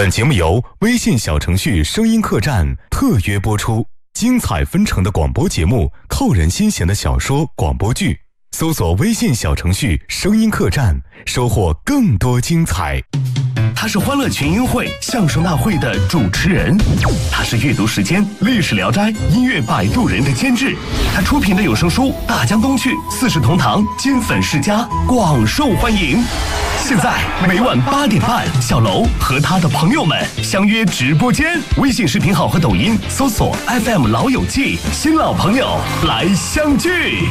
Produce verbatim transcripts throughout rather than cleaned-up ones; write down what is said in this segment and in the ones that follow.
本节目由微信小程序声音客栈特约播出，精彩纷呈的广播节目，扣人心弦的小说广播剧，搜索微信小程序声音客栈，收获更多精彩。 他是欢乐群英会相声大会的主持人，他是阅读时间历史聊斋音乐摆渡人的监制，他出品的有声书大江东去四世同堂金粉世家广受欢迎。现在每晚八点半，小楼和他的朋友们相约直播间，微信视频号和抖音搜索 F M 老友记，新老朋友来相聚。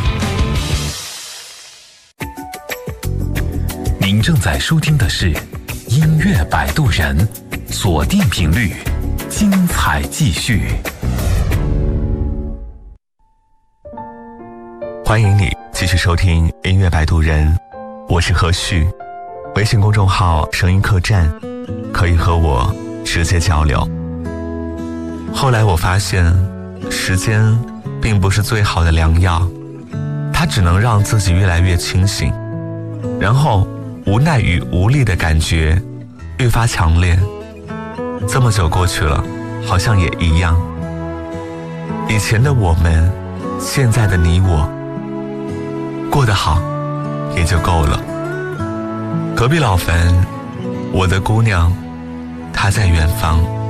您正在收听的是音乐摆渡人，锁定频率，精彩继续。 欢迎你继续收听音乐摆渡人，我是何旭。微信公众号声音客栈可以和我直接交流。后来我发现，时间并不是最好的良药，它只能让自己越来越清醒，然后无奈与无力的感觉愈发强烈。这么久过去了，好像也一样。以前的我们，现在的你我，过得好也就够了。隔壁老汾，我的姑娘，她在远方。